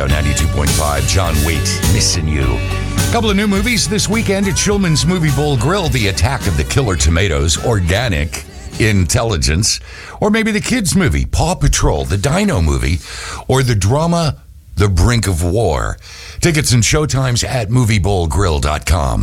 Radio 92.5. John Waite, missing you. Couple of new movies this weekend at Shulman's Movie Bowl Grill. The Attack of the Killer Tomatoes, Organic Intelligence, or maybe the kids movie, Paw Patrol, the Dino movie, or the drama, The Brink of War. Tickets and showtimes at moviebowlgrill.com.